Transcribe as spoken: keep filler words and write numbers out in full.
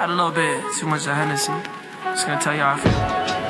Had a little bit too much of Hennessy. Just gonna tell you how I feel.